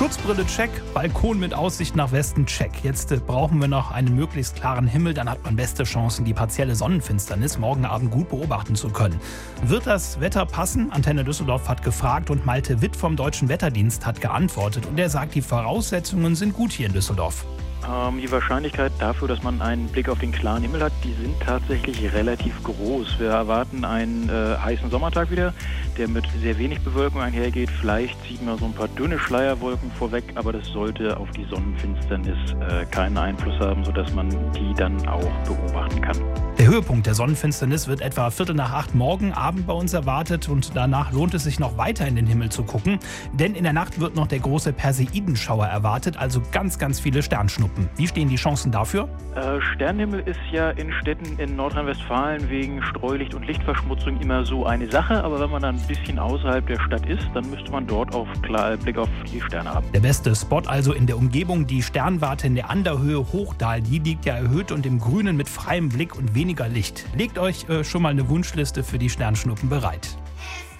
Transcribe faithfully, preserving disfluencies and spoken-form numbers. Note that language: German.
Schutzbrille check, Balkon mit Aussicht nach Westen check. Jetzt äh, brauchen wir noch einen möglichst klaren Himmel, dann hat man beste Chancen, die partielle Sonnenfinsternis morgen Abend gut beobachten zu können. Wird das Wetter passen? Antenne Düsseldorf hat gefragt und Malte Witt vom Deutschen Wetterdienst hat geantwortet. Und er sagt, die Voraussetzungen sind gut hier in Düsseldorf. Ähm, die Wahrscheinlichkeit dafür, dass man einen Blick auf den klaren Himmel hat, die sind tatsächlich relativ groß. Wir erwarten einen äh, heißen Sommertag wieder, der mit sehr wenig Bewölkung einhergeht. Vielleicht sieht man so ein paar dünne Schleierwolken vorweg, aber das sollte auf die Sonnenfinsternis äh, keinen Einfluss haben, sodass man die dann auch beobachten kann. Der Höhepunkt der Sonnenfinsternis wird etwa Viertel nach acht morgen Abend bei uns erwartet und danach lohnt es sich noch weiter in den Himmel zu gucken, denn in der Nacht wird noch der große Perseidenschauer erwartet, also ganz, ganz viele Sternschnuppen. Wie stehen die Chancen dafür? Äh, Sternenhimmel ist ja in Städten in Nordrhein-Westfalen wegen Streulicht und Lichtverschmutzung immer so eine Sache, aber wenn man dann ein bisschen außerhalb der Stadt ist, dann müsste man dort auch klar Blick auf die Sterne haben. Der beste Spot also in der Umgebung, die Sternwarte in der Anderhöhe Hochdahl, die liegt ja erhöht und im Grünen mit freiem Blick und weniger Licht. Legt euch äh, schon mal eine Wunschliste für die Sternschnuppen bereit.